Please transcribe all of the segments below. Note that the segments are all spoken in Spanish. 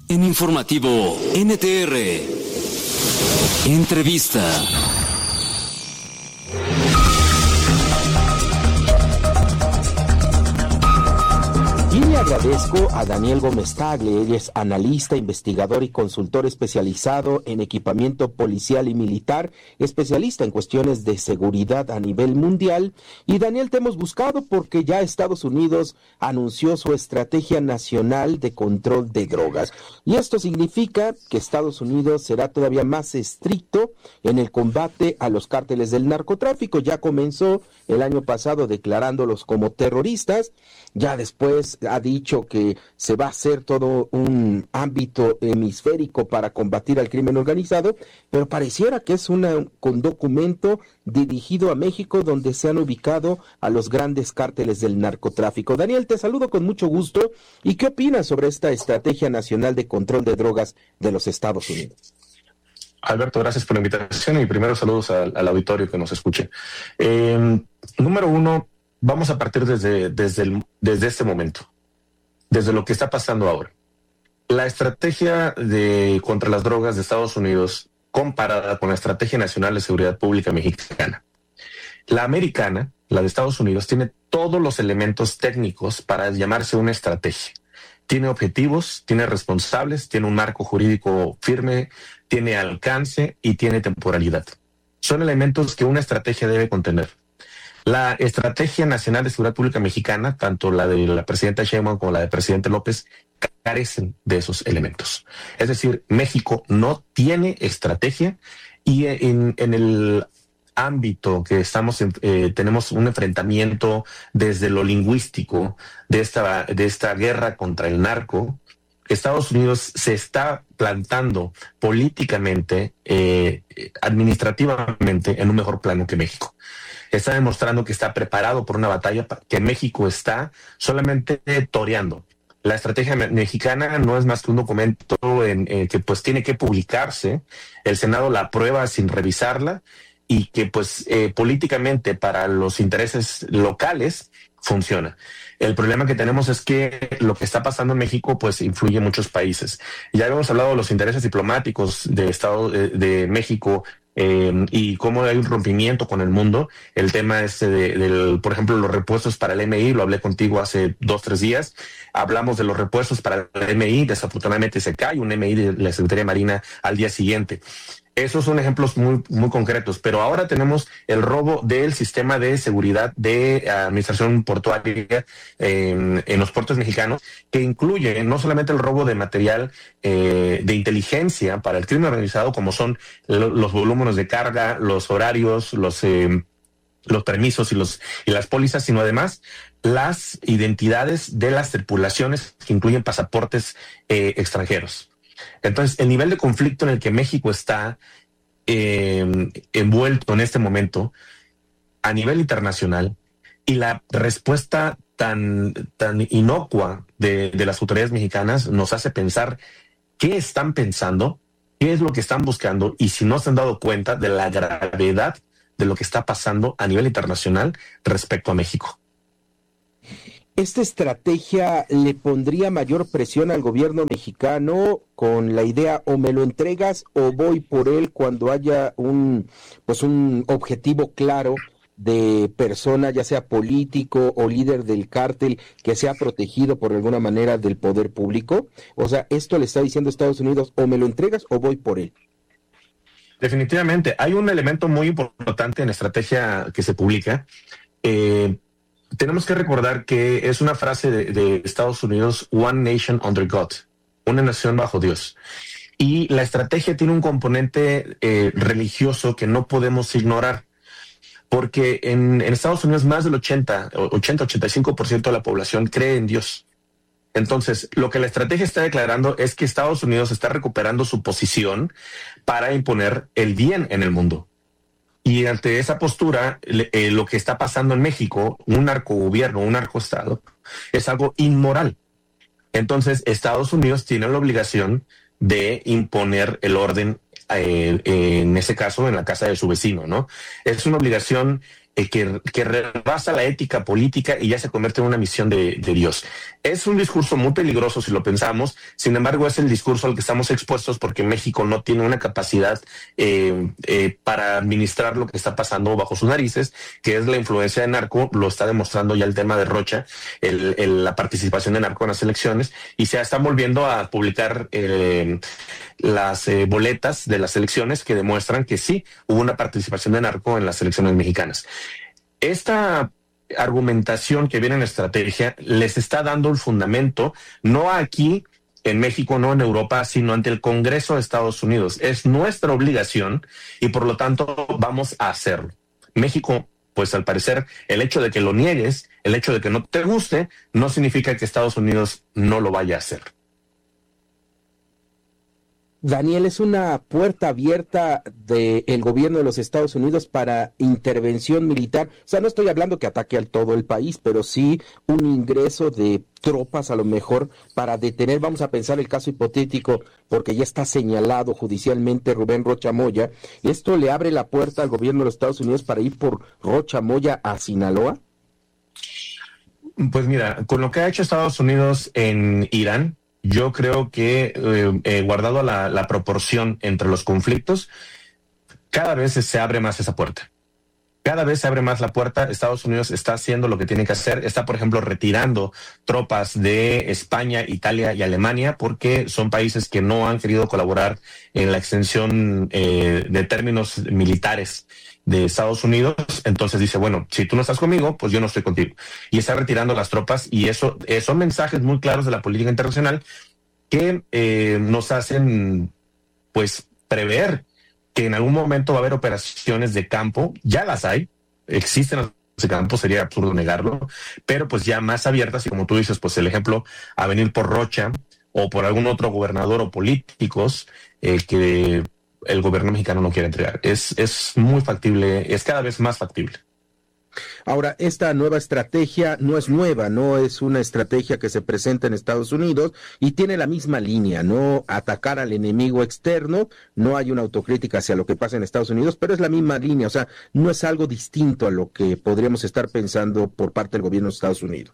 En Informativo NTR. Entrevista. Y le agradezco a Daniel Gómez Tagle. Él es analista, investigador y consultor especializado en equipamiento policial y militar, especialista en cuestiones de seguridad a nivel mundial. Y Daniel, te hemos buscado porque ya Estados Unidos anunció su estrategia nacional de control de drogas. Y esto significa que Estados Unidos será todavía más estricto en el combate a los cárteles del narcotráfico. Ya comenzó el año pasado declarándolos como terroristas. Ya después ha dicho que se va a hacer todo un ámbito hemisférico para combatir al crimen organizado, pero pareciera que es un documento dirigido a México donde se han ubicado a los grandes cárteles del narcotráfico. Daniel, te saludo con mucho gusto. ¿Y qué opinas sobre esta Estrategia Nacional de Control de Drogas de los Estados Unidos? Alberto, gracias por la invitación y primero saludos al auditorio que nos escuche. Número uno, vamos a partir desde este momento, desde lo que está pasando ahora. La estrategia contra las drogas de Estados Unidos comparada con la Estrategia Nacional de Seguridad Pública mexicana. La americana, la de Estados Unidos, tiene todos los elementos técnicos para llamarse una estrategia. Tiene objetivos, tiene responsables, tiene un marco jurídico firme, tiene alcance y tiene temporalidad. Son elementos que una estrategia debe contener. La Estrategia Nacional de Seguridad Pública mexicana, tanto la de la presidenta Sheinbaum como la del presidente López, carecen de esos elementos. Es decir, México no tiene estrategia y en el ámbito que estamos tenemos un enfrentamiento desde lo lingüístico de esta guerra contra el narco. Estados Unidos se está plantando políticamente, administrativamente, en un mejor plano que México. Está demostrando que está preparado por una batalla que México está solamente toreando. La estrategia mexicana no es más que un documento que pues tiene que publicarse. El Senado la aprueba sin revisarla y que pues políticamente para los intereses locales funciona. El problema que tenemos es que lo que está pasando en México pues influye en muchos países. Ya habíamos hablado de los intereses diplomáticos de México y cómo hay un rompimiento con el mundo. El tema por ejemplo, los repuestos para el MI, lo hablé contigo hace 2-3 días. Hablamos de los repuestos para el MI, desafortunadamente se cae un MI de la Secretaría de Marina al día siguiente. Esos son ejemplos muy, muy concretos, pero ahora tenemos el robo del sistema de seguridad de administración portuaria en los puertos mexicanos, que incluye no solamente el robo de material de inteligencia para el crimen organizado, como son los volúmenes de carga, los horarios, los permisos y las pólizas, sino además las identidades de las tripulaciones que incluyen pasaportes extranjeros. Entonces, el nivel de conflicto en el que México está envuelto en este momento a nivel internacional y la respuesta tan inocua de las autoridades mexicanas nos hace pensar qué están pensando, qué es lo que están buscando y si no se han dado cuenta de la gravedad de lo que está pasando a nivel internacional respecto a México. ¿Esta estrategia le pondría mayor presión al gobierno mexicano con la idea o me lo entregas o voy por él cuando haya un objetivo claro de persona, ya sea político o líder del cártel, que sea protegido por alguna manera del poder público? O sea, esto le está diciendo Estados Unidos, o me lo entregas o voy por él. Definitivamente. Hay un elemento muy importante en la estrategia que se publica. Tenemos que recordar que es una frase de Estados Unidos, One Nation Under God, una nación bajo Dios. Y la estrategia tiene un componente religioso que no podemos ignorar, porque en Estados Unidos más del 80-85% de la población cree en Dios. Entonces, lo que la estrategia está declarando es que Estados Unidos está recuperando su posición para imponer el bien en el mundo. Y ante esa postura, lo que está pasando en México, un narcogobierno, un narcoestado, es algo inmoral. Entonces, Estados Unidos tiene la obligación de imponer el orden, en ese caso, en la casa de su vecino, ¿no? Es una obligación que rebasa la ética política y ya se convierte en una misión de Dios. Es un discurso muy peligroso si lo pensamos, sin embargo es el discurso al que estamos expuestos porque México no tiene una capacidad para administrar lo que está pasando bajo sus narices, que es la influencia de narco. Lo está demostrando ya el tema de Rocha, la participación de narco en las elecciones, y se están volviendo a publicar las boletas de las elecciones que demuestran que sí hubo una participación de narco en las elecciones mexicanas. Esta argumentación que viene en la estrategia les está dando el fundamento, no aquí en México, no en Europa, sino ante el Congreso de Estados Unidos. Es nuestra obligación y por lo tanto vamos a hacerlo. México, pues al parecer, el hecho de que lo niegues, el hecho de que no te guste, no significa que Estados Unidos no lo vaya a hacer. Daniel, ¿es una puerta abierta del gobierno de los Estados Unidos para intervención militar? O sea, no estoy hablando que ataque a todo el país, pero sí un ingreso de tropas a lo mejor para detener, vamos a pensar el caso hipotético, porque ya está señalado judicialmente Rubén Rocha Moya. ¿Esto le abre la puerta al gobierno de los Estados Unidos para ir por Rocha Moya a Sinaloa? Pues mira, con lo que ha hecho Estados Unidos en Irán, yo creo que guardado la proporción entre los conflictos, cada vez se abre más esa puerta. Cada vez se abre más la puerta. Estados Unidos está haciendo lo que tiene que hacer. Está, por ejemplo, retirando tropas de España, Italia y Alemania porque son países que no han querido colaborar en la extensión de términos militares de Estados Unidos. Entonces dice, bueno, si tú no estás conmigo, pues yo no estoy contigo. Y está retirando las tropas, y eso son mensajes muy claros de la política internacional que nos hacen, pues, prever que en algún momento va a haber operaciones de campo. Ya las hay, existen las de campo, sería absurdo negarlo, pero pues ya más abiertas, y como tú dices, pues el ejemplo a venir por Rocha o por algún otro gobernador o políticos que el gobierno mexicano no quiere entregar. Es muy factible, es cada vez más factible. Ahora, esta nueva estrategia no es nueva, no es una estrategia que se presenta en Estados Unidos y tiene la misma línea, no atacar al enemigo externo. No hay una autocrítica hacia lo que pasa en Estados Unidos, pero es la misma línea, o sea, no es algo distinto a lo que podríamos estar pensando por parte del gobierno de Estados Unidos.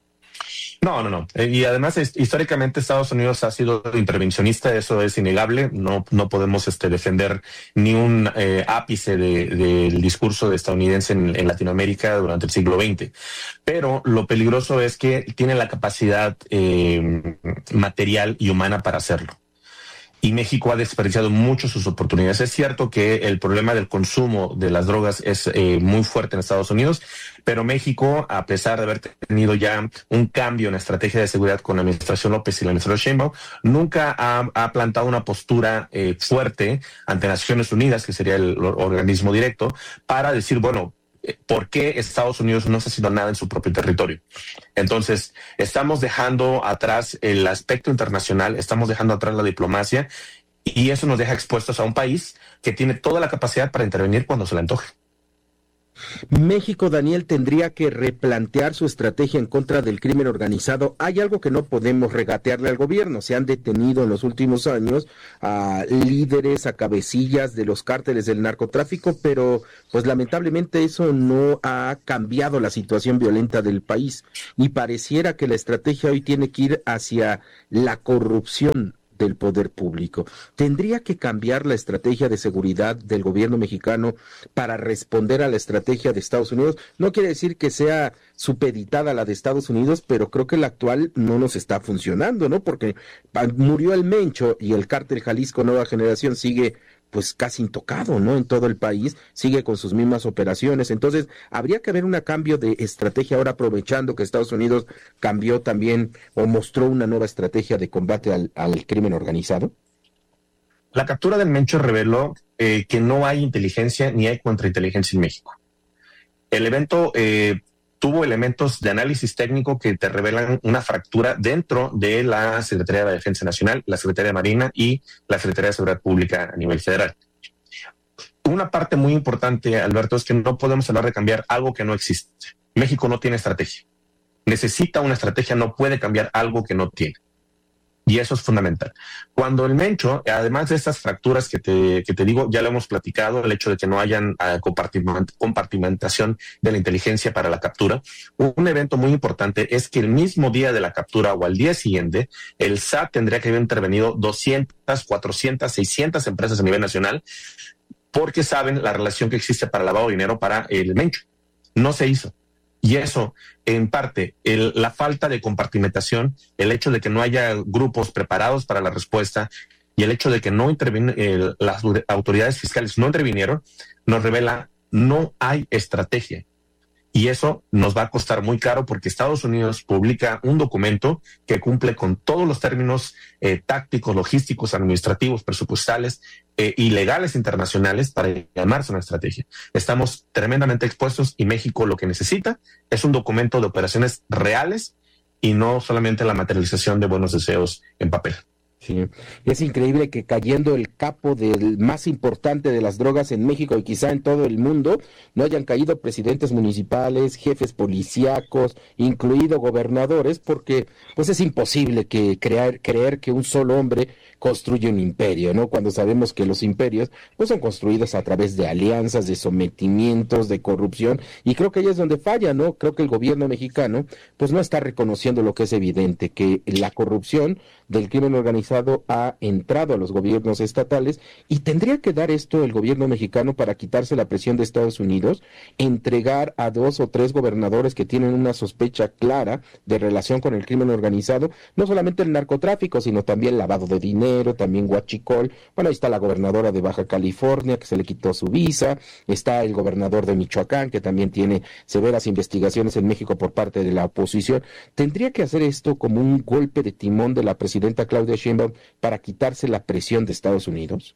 No. Y además, históricamente Estados Unidos ha sido intervencionista, eso es innegable. No podemos defender ni un ápice del discurso estadounidense en Latinoamérica durante el siglo XX. Pero lo peligroso es que tiene la capacidad material y humana para hacerlo. Y México ha desperdiciado mucho sus oportunidades. Es cierto que el problema del consumo de las drogas es muy fuerte en Estados Unidos, pero México, a pesar de haber tenido ya un cambio en la estrategia de seguridad con la administración López y la administración Sheinbaum, nunca ha plantado una postura fuerte ante Naciones Unidas, que sería el organismo directo, para decir, bueno, ¿por qué Estados Unidos no está haciendo nada en su propio territorio? Entonces, estamos dejando atrás el aspecto internacional, estamos dejando atrás la diplomacia, y eso nos deja expuestos a un país que tiene toda la capacidad para intervenir cuando se le antoje. México, Daniel, tendría que replantear su estrategia en contra del crimen organizado. Hay algo que no podemos regatearle al gobierno. Se han detenido en los últimos años a líderes, a cabecillas de los cárteles del narcotráfico, pero pues lamentablemente eso no ha cambiado la situación violenta del país, y pareciera que la estrategia hoy tiene que ir hacia la corrupción del poder público. ¿Tendría que cambiar la estrategia de seguridad del gobierno mexicano para responder a la estrategia de Estados Unidos? No quiere decir que sea supeditada a la de Estados Unidos, pero creo que la actual no nos está funcionando, ¿no? Porque murió el Mencho y el cártel Jalisco Nueva Generación sigue pues casi intocado, ¿no? En todo el país, sigue con sus mismas operaciones. Entonces, habría que haber un cambio de estrategia ahora, aprovechando que Estados Unidos cambió también o mostró una nueva estrategia de combate al crimen organizado. La captura del Mencho reveló que no hay inteligencia ni hay contrainteligencia en México. El evento tuvo elementos de análisis técnico que te revelan una fractura dentro de la Secretaría de la Defensa Nacional, la Secretaría de Marina y la Secretaría de Seguridad Pública a nivel federal. Una parte muy importante, Alberto, es que no podemos hablar de cambiar algo que no existe. México no tiene estrategia. Necesita una estrategia, no puede cambiar algo que no tiene. Y eso es fundamental. Cuando el Mencho, además de estas fracturas que te digo, ya lo hemos platicado, el hecho de que no hayan compartimentación de la inteligencia para la captura, un evento muy importante es que el mismo día de la captura o al día siguiente, el SAT tendría que haber intervenido 200, 400, 600 empresas a nivel nacional, porque saben la relación que existe para lavado de dinero para el Mencho. No se hizo. Y eso, en parte, la falta de compartimentación, el hecho de que no haya grupos preparados para la respuesta y el hecho de que no las autoridades fiscales no intervinieron, nos revela no hay estrategia. Y eso nos va a costar muy caro porque Estados Unidos publica un documento que cumple con todos los términos tácticos, logísticos, administrativos, presupuestales y legales internacionales para llamarse una estrategia. Estamos tremendamente expuestos y México lo que necesita es un documento de operaciones reales y no solamente la materialización de buenos deseos en papel. Sí, es increíble que cayendo el capo del más importante de las drogas en México y quizá en todo el mundo, no hayan caído presidentes municipales, jefes policíacos, incluido gobernadores, porque pues es imposible creer que un solo hombre construye un imperio, ¿no? Cuando sabemos que los imperios pues son construidos a través de alianzas, de sometimientos, de corrupción, y creo que ahí es donde falla, ¿no? Creo que el gobierno mexicano pues no está reconociendo lo que es evidente, que la corrupción del crimen organizado ha entrado a los gobiernos estatales y tendría que dar esto el gobierno mexicano para quitarse la presión de Estados Unidos, entregar a 2 o 3 gobernadores que tienen una sospecha clara de relación con el crimen organizado, no solamente el narcotráfico, sino también lavado de dinero, también huachicol. Bueno, ahí está la gobernadora de Baja California que se le quitó su visa, está el gobernador de Michoacán que también tiene severas investigaciones en México por parte de la oposición. ¿Tendría que hacer esto como un golpe de timón de la presidenta Claudia Sheinbaum para quitarse la presión de Estados Unidos?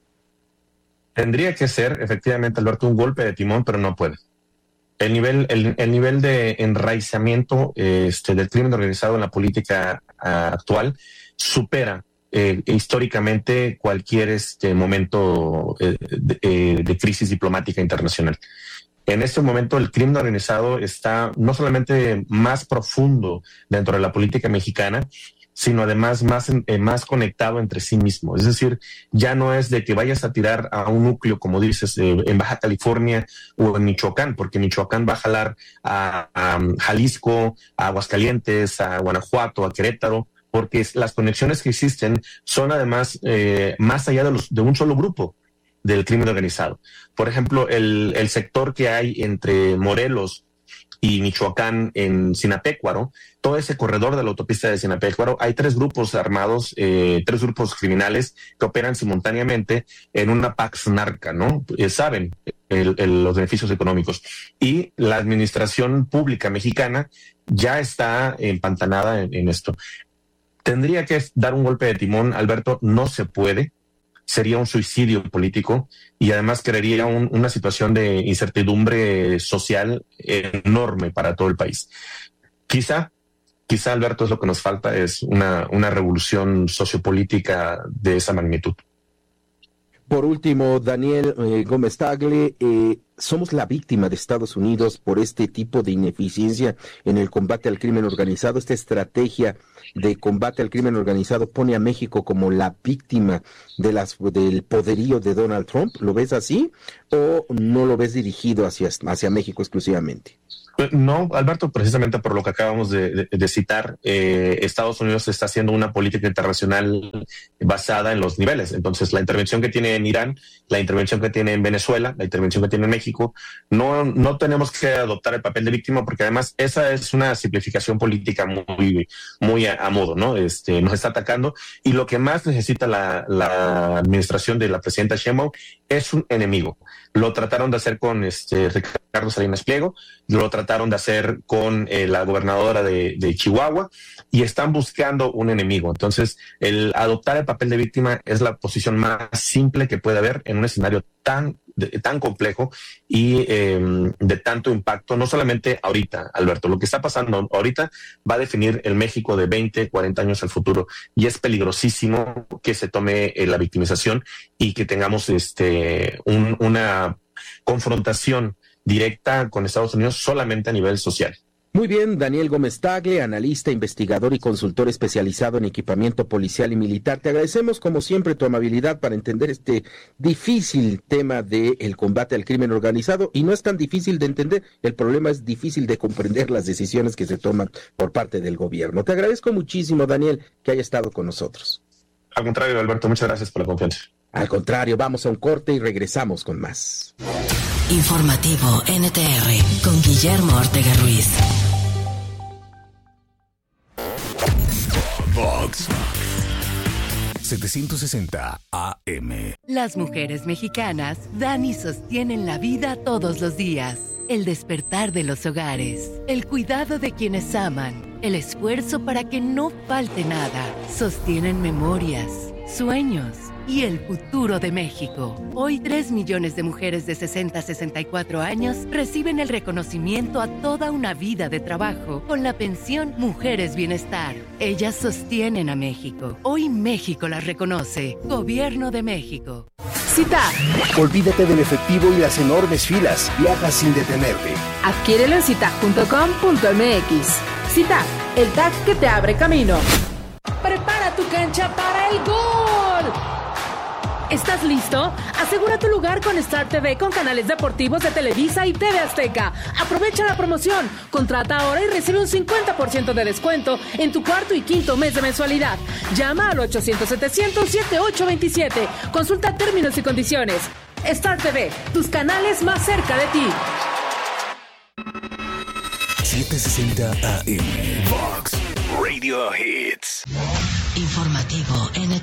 Tendría que ser, efectivamente, Alberto, un golpe de timón, pero no puede. El nivel de enraizamiento del crimen organizado en la política actual supera históricamente cualquier momento de crisis diplomática internacional. En este momento el crimen organizado está no solamente más profundo dentro de la política mexicana, sino además más conectado entre sí mismo. Es decir, ya no es de que vayas a tirar a un núcleo, como dices, en Baja California o en Michoacán, porque Michoacán va a jalar a Jalisco, a Aguascalientes, a Guanajuato, a Querétaro, porque las conexiones que existen son además más allá de un solo grupo del crimen organizado. Por ejemplo, el sector que hay entre Morelos y Michoacán en Sinapecuaro, todo ese corredor de la autopista de Sinapecuaro, hay 3 grupos armados, 3 grupos criminales que operan simultáneamente en una pax narca, ¿no? Saben los beneficios económicos. Y la administración pública mexicana ya está empantanada en esto. Tendría que dar un golpe de timón, Alberto, no se puede. Sería un suicidio político y además crearía una situación de incertidumbre social enorme para todo el país. Quizá, Alberto, es lo que nos falta, es una revolución sociopolítica de esa magnitud. Por último, Daniel Gómez Tagle, somos la víctima de Estados Unidos por este tipo de ineficiencia en el combate al crimen organizado. Esta estrategia de combate al crimen organizado pone a México como la víctima del poderío de Donald Trump. ¿Lo ves así o no lo ves dirigido hacia México exclusivamente? No, Alberto, precisamente por lo que acabamos de citar, Estados Unidos está haciendo una política internacional basada en los niveles. Entonces, la intervención que tiene en Irán, la intervención que tiene en Venezuela, la intervención que tiene en México, no tenemos que adoptar el papel de víctima porque además esa es una simplificación política muy a modo, ¿no? Nos está atacando y lo que más necesita la administración de la presidenta Sheinbaum es un enemigo. Lo trataron de hacer con Ricardo Salinas Pliego, lo trataron de hacer con la gobernadora de Chihuahua y están buscando un enemigo. Entonces, el adoptar el papel de víctima es la posición más simple que puede haber en un escenario tan complejo y de tanto impacto, no solamente ahorita, Alberto. Lo que está pasando ahorita va a definir el México de 20, 40 años al futuro y es peligrosísimo que se tome la victimización y que tengamos una confrontación directa con Estados Unidos solamente a nivel social. Muy bien, Daniel Gómez Tagle, analista, investigador y consultor especializado en equipamiento policial y militar. Te agradecemos como siempre tu amabilidad para entender este difícil tema del combate al crimen organizado, y no es tan difícil de entender, el problema es difícil de comprender las decisiones que se toman por parte del gobierno. Te agradezco muchísimo, Daniel, que haya estado con nosotros. Al contrario, Alberto, muchas gracias por la confianza. Al contrario, vamos a un corte y regresamos con más. Informativo NTR con Guillermo Ortega Ruiz. Vox 760 AM. Las mujeres mexicanas dan y sostienen la vida todos los días. El despertar de los hogares, el cuidado de quienes aman, el esfuerzo para que no falte nada. Sostienen memorias, sueños y el futuro de México. Hoy 3 millones de mujeres de 60 a 64 años reciben el reconocimiento a toda una vida de trabajo con la pensión Mujeres Bienestar. Ellas sostienen a México. Hoy México las reconoce. Gobierno de México. CITAG. Olvídate del efectivo y las enormes filas. Viaja sin detenerte. Adquiérelo en citag.com.mx. CITAG, el tag que te abre camino. Prepara tu cancha para el gol. ¿Estás listo? Asegura tu lugar con Star TV con canales deportivos de Televisa y TV Azteca. Aprovecha la promoción. Contrata ahora y recibe un 50% de descuento en tu cuarto y quinto mes de mensualidad. Llama al 800-700-7827. Consulta términos y condiciones. Star TV, tus canales más cerca de ti. 760 AM. Vox Radio Hits. Informativo NTR.